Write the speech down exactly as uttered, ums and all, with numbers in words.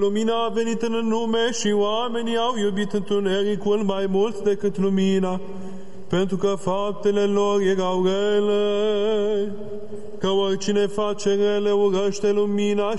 Lumina a venit în lume și oamenii au iubit întunericul mai mult decât lumina, pentru că faptele lor erau rele. Că oricine face rele urăște lumina